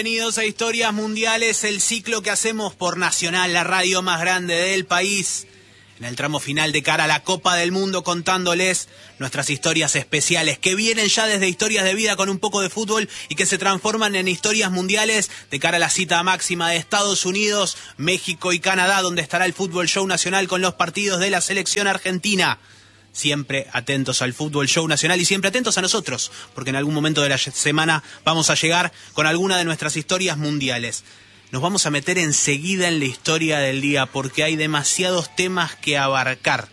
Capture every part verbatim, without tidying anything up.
Bienvenidos a Historias Mundiales, el ciclo que hacemos por Nacional, la radio más grande del país. En el tramo final de cara a la Copa del Mundo, contándoles nuestras historias especiales que vienen ya desde historias de vida con un poco de fútbol y que se transforman en historias mundiales de cara a la cita máxima de Estados Unidos, México y Canadá, donde estará el Fútbol Show Nacional con los partidos de la selección argentina. Siempre atentos al Fútbol Show Nacional y siempre atentos a nosotros, porque en algún momento de la semana vamos a llegar con alguna de nuestras historias mundiales. Nos vamos a meter enseguida en la historia del día porque hay demasiados temas que abarcar.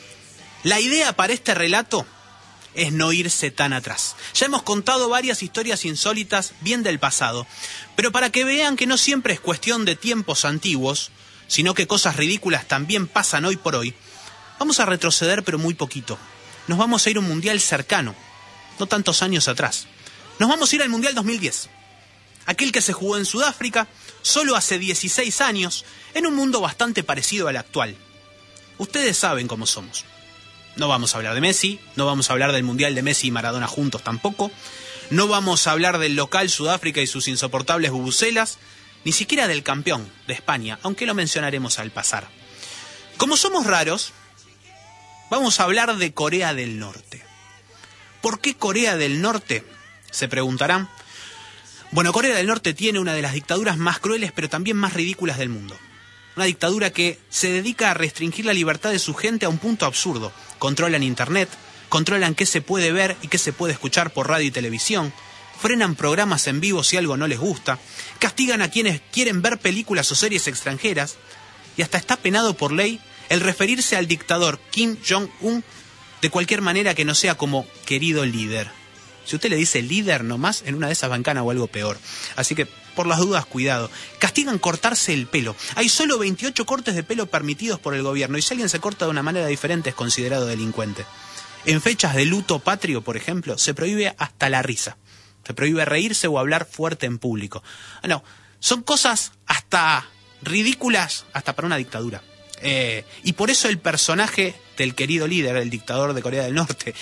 La idea para este relato es no irse tan atrás. Ya hemos contado varias historias insólitas bien del pasado, pero para que vean que no siempre es cuestión de tiempos antiguos, sino que cosas ridículas también pasan hoy por hoy, vamos a retroceder pero muy poquito. Nos vamos a ir a un mundial cercano, no tantos años atrás. Nos vamos a ir al Mundial dos mil diez. Aquel que se jugó en Sudáfrica solo hace dieciséis años, en un mundo bastante parecido al actual. Ustedes saben cómo somos. No vamos a hablar de Messi, no vamos a hablar del Mundial de Messi y Maradona juntos tampoco, no vamos a hablar del local Sudáfrica y sus insoportables bubucelas, ni siquiera del campeón de España, aunque lo mencionaremos al pasar. Como somos raros, vamos a hablar de Corea del Norte. ¿Por qué Corea del Norte? Se preguntarán. Bueno, Corea del Norte tiene una de las dictaduras más crueles pero también más ridículas del mundo. Una dictadura que se dedica a restringir la libertad de su gente a un punto absurdo. Controlan internet, controlan qué se puede ver y qué se puede escuchar por radio y televisión, frenan programas en vivo si algo no les gusta, castigan a quienes quieren ver películas o series extranjeras y hasta está penado por ley el referirse al dictador Kim Jong-un de cualquier manera que no sea como querido líder. Si usted le dice líder nomás, en una de esas bancana o algo peor. Así que, por las dudas, cuidado. Castigan cortarse el pelo. Hay solo veintiocho cortes de pelo permitidos por el gobierno y si alguien se corta de una manera diferente es considerado delincuente. En fechas de luto patrio, por ejemplo, se prohíbe hasta la risa. Se prohíbe reírse o hablar fuerte en público. No, son cosas hasta ridículas, hasta para una dictadura. Eh, y por eso el personaje del querido líder, el dictador de Corea del Norte,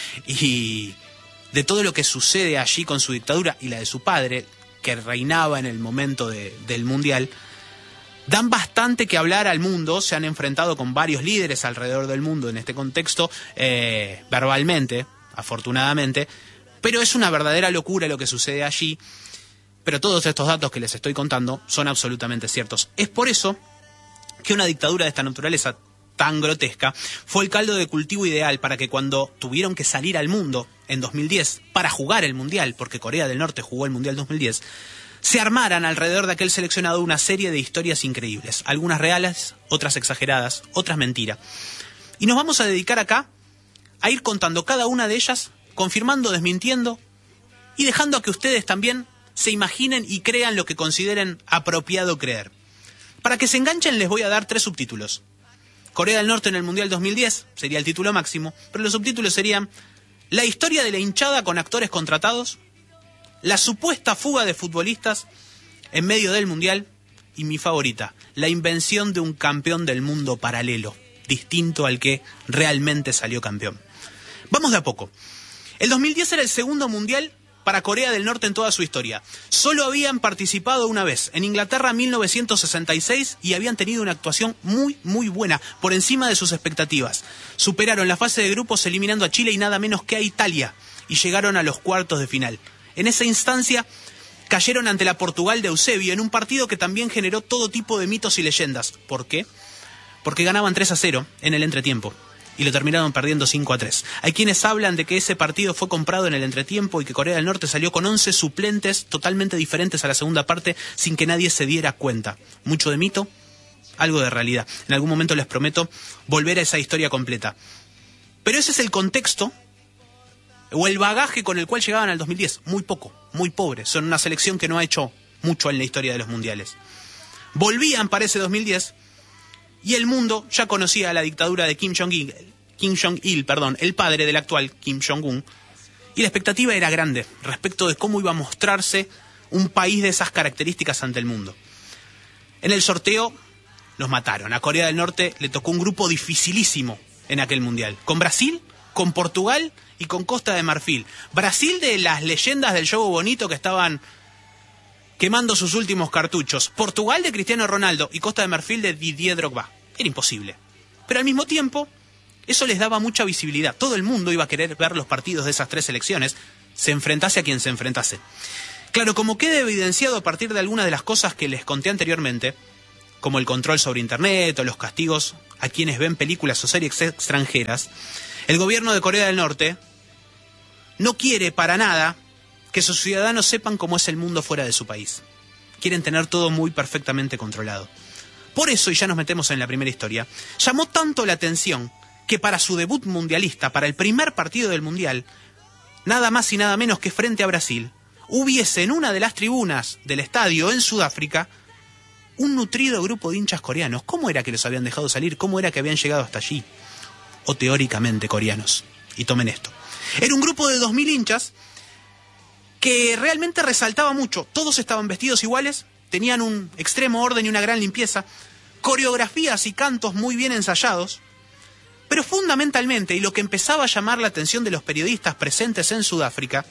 y de todo lo que sucede allí con su dictadura y la de su padre, que reinaba en el momento de, del Mundial, dan bastante que hablar al mundo. Se han enfrentado con varios líderes alrededor del mundo en este contexto, eh, verbalmente, afortunadamente, pero es una verdadera locura lo que sucede allí. Pero todos estos datos que les estoy contando son absolutamente ciertos. Es por eso que una dictadura de esta naturaleza tan grotesca fue el caldo de cultivo ideal para que cuando tuvieron que salir al mundo en dos mil diez para jugar el Mundial, porque Corea del Norte jugó el Mundial dos mil diez, se armaran alrededor de aquel seleccionado una serie de historias increíbles, algunas reales, otras exageradas, otras mentira. Y nos vamos a dedicar acá a ir contando cada una de ellas, confirmando, desmintiendo y dejando a que ustedes también se imaginen y crean lo que consideren apropiado creer. Para que se enganchen les voy a dar tres subtítulos. Corea del Norte en el Mundial dos mil diez sería el título máximo, pero los subtítulos serían la historia de la hinchada con actores contratados, la supuesta fuga de futbolistas en medio del Mundial y mi favorita, la invención de un campeón del mundo paralelo, distinto al que realmente salió campeón. Vamos de a poco. El dos mil diez era el segundo Mundial para Corea del Norte en toda su historia. Solo habían participado una vez, en Inglaterra en mil novecientos sesenta y seis, y habían tenido una actuación muy, muy buena, por encima de sus expectativas. Superaron la fase de grupos eliminando a Chile y nada menos que a Italia, y llegaron a los cuartos de final. En esa instancia cayeron ante la Portugal de Eusebio, en un partido que también generó todo tipo de mitos y leyendas. ¿Por qué? Porque ganaban tres a cero en el entretiempo. Y lo terminaron perdiendo cinco a tres. Hay quienes hablan de que ese partido fue comprado en el entretiempo y que Corea del Norte salió con once suplentes totalmente diferentes a la segunda parte sin que nadie se diera cuenta. Mucho de mito, algo de realidad. En algún momento les prometo volver a esa historia completa. Pero ese es el contexto o el bagaje con el cual llegaban al dos mil diez. Muy poco, muy pobre. Son una selección que no ha hecho mucho en la historia de los mundiales. Volvían para ese dos mil diez... y el mundo ya conocía la dictadura de Kim Jong-il, Kim Jong-il, perdón, el padre del actual Kim Jong-un, y la expectativa era grande respecto de cómo iba a mostrarse un país de esas características ante el mundo. En el sorteo los mataron. A Corea del Norte le tocó un grupo dificilísimo en aquel mundial, con Brasil, con Portugal y con Costa de Marfil. Brasil, de las leyendas del juego bonito que estaban quemando sus últimos cartuchos. Portugal de Cristiano Ronaldo y Costa de Marfil de Didier Drogba. Era imposible. Pero al mismo tiempo, eso les daba mucha visibilidad. Todo el mundo iba a querer ver los partidos de esas tres selecciones, se enfrentase a quien se enfrentase. Claro, como queda evidenciado a partir de algunas de las cosas que les conté anteriormente, como el control sobre Internet o los castigos a quienes ven películas o series extranjeras, el gobierno de Corea del Norte no quiere para nada que sus ciudadanos sepan cómo es el mundo fuera de su país. Quieren tener todo muy perfectamente controlado. Por eso, y ya nos metemos en la primera historia, llamó tanto la atención que para su debut mundialista, para el primer partido del Mundial, nada más y nada menos que frente a Brasil, hubiese en una de las tribunas del estadio en Sudáfrica un nutrido grupo de hinchas coreanos. ¿Cómo era que los habían dejado salir? ¿Cómo era que habían llegado hasta allí? O teóricamente coreanos. Y tomen esto. Era un grupo de dos mil hinchas que realmente resaltaba mucho. Todos estaban vestidos iguales, tenían un extremo orden y una gran limpieza, coreografías y cantos muy bien ensayados, pero fundamentalmente, y lo que empezaba a llamar la atención de los periodistas presentes en Sudáfrica,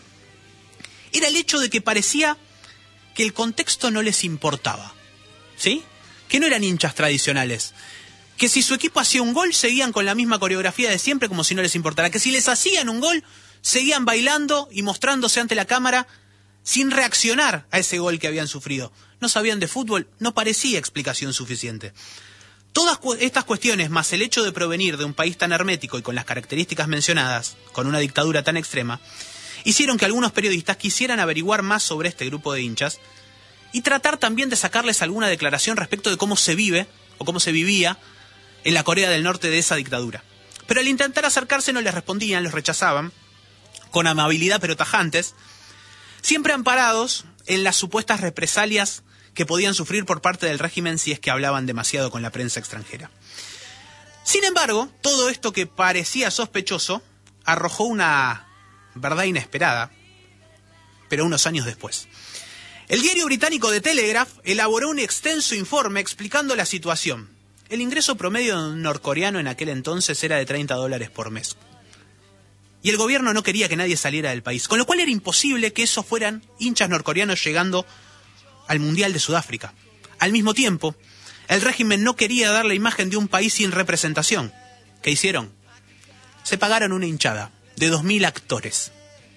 era el hecho de que parecía que el contexto no les importaba, ¿sí? Que no eran hinchas tradicionales, que si su equipo hacía un gol seguían con la misma coreografía de siempre como si no les importara, que si les hacían un gol seguían bailando y mostrándose ante la cámara sin reaccionar a ese gol que habían sufrido. No sabían de fútbol, no parecía explicación suficiente. Todas estas cuestiones, más el hecho de provenir de un país tan hermético y con las características mencionadas, con una dictadura tan extrema, hicieron que algunos periodistas quisieran averiguar más sobre este grupo de hinchas y tratar también de sacarles alguna declaración respecto de cómo se vive o cómo se vivía en la Corea del Norte de esa dictadura. Pero al intentar acercarse no les respondían, los rechazaban, con amabilidad pero tajantes, siempre amparados en las supuestas represalias que podían sufrir por parte del régimen si es que hablaban demasiado con la prensa extranjera. Sin embargo, todo esto que parecía sospechoso arrojó una verdad inesperada, pero unos años después. El diario británico The Telegraph elaboró un extenso informe explicando la situación. El ingreso promedio de un norcoreano en aquel entonces era de treinta dólares por mes. Y el gobierno no quería que nadie saliera del país, con lo cual era imposible que esos fueran hinchas norcoreanos llegando al Mundial de Sudáfrica. Al mismo tiempo, el régimen no quería dar la imagen de un país sin representación. ¿Qué hicieron? Se pagaron una hinchada de dos mil actores.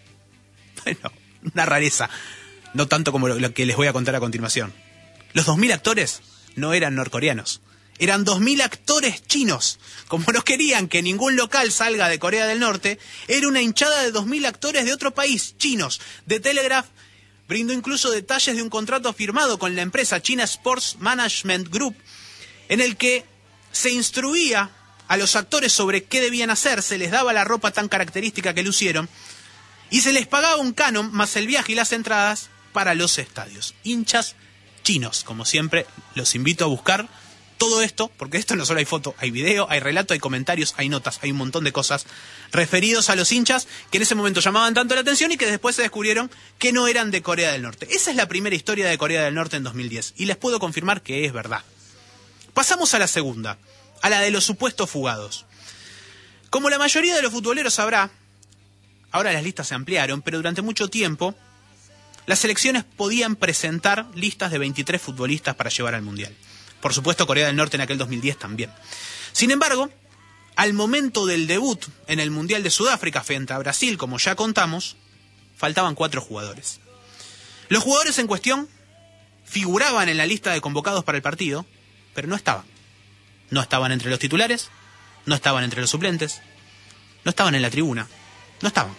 Bueno, una rareza, no tanto como lo que les voy a contar a continuación. Los dos mil actores no eran norcoreanos. Eran dos mil actores chinos. Como no querían que ningún local salga de Corea del Norte, era una hinchada de dos mil actores de otro país, chinos. The Telegraph brindó incluso detalles de un contrato firmado con la empresa China Sports Management Group, en el que se instruía a los actores sobre qué debían hacer, se les daba la ropa tan característica que lucieron, y se les pagaba un canon más el viaje y las entradas para los estadios. Hinchas chinos, como siempre, los invito a buscar todo esto, porque esto no solo hay foto, hay video, hay relato, hay comentarios, hay notas, hay un montón de cosas referidos a los hinchas que en ese momento llamaban tanto la atención y que después se descubrieron que no eran de Corea del Norte. Esa es la primera historia de Corea del Norte en dos mil diez y les puedo confirmar que es verdad. Pasamos a la segunda, a la de los supuestos fugados. Como la mayoría de los futboleros sabrá, ahora las listas se ampliaron, pero durante mucho tiempo las selecciones podían presentar listas de veintitrés futbolistas para llevar al Mundial. Por supuesto, Corea del Norte en aquel dos mil diez también. Sin embargo, al momento del debut en el Mundial de Sudáfrica frente a Brasil, como ya contamos, faltaban cuatro jugadores. Los jugadores en cuestión figuraban en la lista de convocados para el partido, pero no estaban. No estaban entre los titulares, no estaban entre los suplentes, no estaban en la tribuna, no estaban.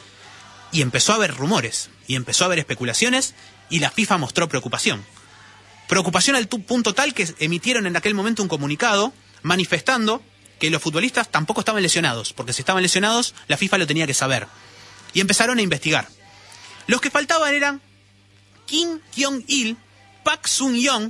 Y empezó a haber rumores, y empezó a haber especulaciones, y la FIFA mostró preocupación. Preocupación al punto tal que emitieron en aquel momento un comunicado manifestando que los futbolistas tampoco estaban lesionados, porque si estaban lesionados, la FIFA lo tenía que saber. Y empezaron a investigar. Los que faltaban eran Kim Kyong-il, Park Sun-young,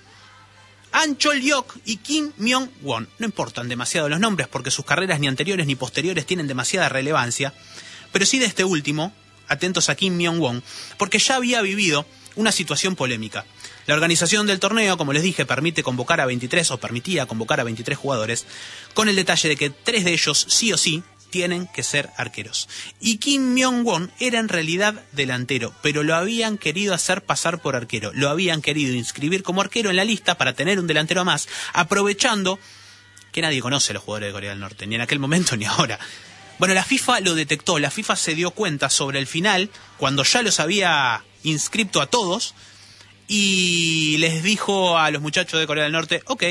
An Chol-yok y Kim Myong-won. No importan demasiado los nombres porque sus carreras ni anteriores ni posteriores tienen demasiada relevancia, pero sí de este último, atentos a Kim Myong-won, porque ya había vivido una situación polémica. La organización del torneo, como les dije, permite convocar a veintitrés o permitía convocar a veintitrés jugadores, con el detalle de que tres de ellos sí o sí tienen que ser arqueros. Y Kim Myong-won era en realidad delantero, pero lo habían querido hacer pasar por arquero. Lo habían querido inscribir como arquero en la lista para tener un delantero más, aprovechando que nadie conoce a los jugadores de Corea del Norte, ni en aquel momento ni ahora. Bueno, la FIFA lo detectó, la FIFA se dio cuenta sobre el final, cuando ya los había inscripto a todos, y les dijo a los muchachos de Corea del Norte, ok,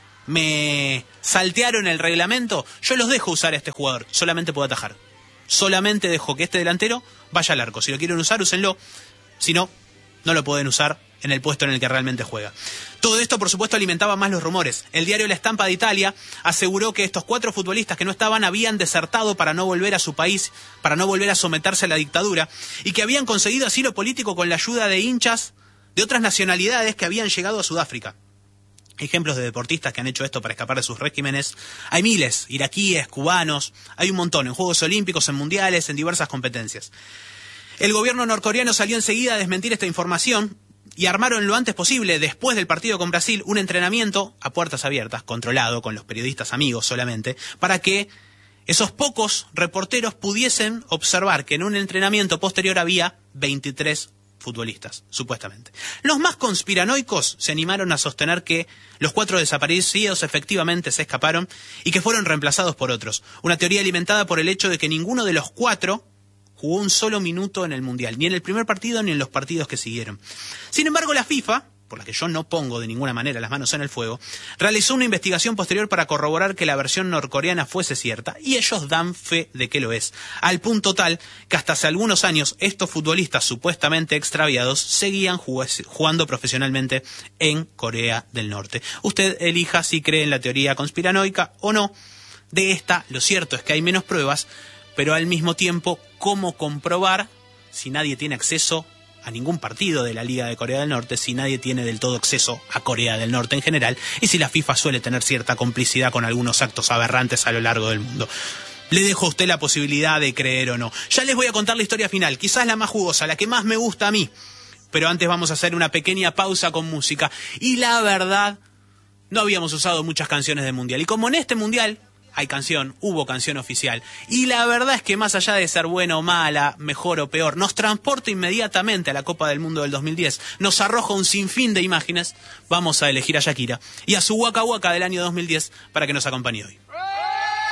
me saltearon el reglamento, yo los dejo usar a este jugador, solamente puedo atajar. Solamente dejo que este delantero vaya al arco. Si lo quieren usar, úsenlo. Si no, no lo pueden usar en el puesto en el que realmente juega. Todo esto, por supuesto, alimentaba más los rumores. El diario La Stampa de Italia aseguró que estos cuatro futbolistas que no estaban habían desertado para no volver a su país, para no volver a someterse a la dictadura, y que habían conseguido asilo político con la ayuda de hinchas de otras nacionalidades que habían llegado a Sudáfrica. Ejemplos de deportistas que han hecho esto para escapar de sus regímenes hay miles, iraquíes, cubanos, hay un montón, en Juegos Olímpicos, en Mundiales, en diversas competencias. El gobierno norcoreano salió enseguida a desmentir esta información y armaron lo antes posible, después del partido con Brasil, un entrenamiento a puertas abiertas, controlado, con los periodistas amigos solamente, para que esos pocos reporteros pudiesen observar que en un entrenamiento posterior había veintitrés futbolistas, supuestamente. Los más conspiranoicos se animaron a sostener que los cuatro desaparecidos efectivamente se escaparon y que fueron reemplazados por otros. Una teoría alimentada por el hecho de que ninguno de los cuatro jugó un solo minuto en el Mundial, ni en el primer partido ni en los partidos que siguieron. Sin embargo, la FIFA, por la que yo no pongo de ninguna manera las manos en el fuego, realizó una investigación posterior para corroborar que la versión norcoreana fuese cierta, y ellos dan fe de que lo es, al punto tal que hasta hace algunos años estos futbolistas supuestamente extraviados seguían jugando profesionalmente en Corea del Norte. Usted elija si cree en la teoría conspiranoica o no. De esta, lo cierto es que hay menos pruebas, pero al mismo tiempo, ¿cómo comprobar si nadie tiene acceso a ningún partido de la Liga de Corea del Norte, si nadie tiene del todo acceso a Corea del Norte en general, y si la FIFA suele tener cierta complicidad con algunos actos aberrantes a lo largo del mundo? Le dejo a usted la posibilidad de creer o no. Ya les voy a contar la historia final, quizás la más jugosa, la que más me gusta a mí. Pero antes vamos a hacer una pequeña pausa con música. Y la verdad, no habíamos usado muchas canciones de Mundial. Y como en este Mundial hay canción, hubo canción oficial. Y la verdad es que más allá de ser buena o mala, mejor o peor, nos transporta inmediatamente a la Copa del Mundo del dos mil diez. Nos arroja un sinfín de imágenes. Vamos a elegir a Shakira y a su Waka Waka del año dos mil diez para que nos acompañe hoy.